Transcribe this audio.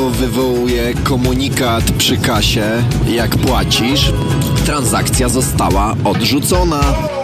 to wywołuje komunikat przy kasie: jak płacisz, transakcja została odrzucona.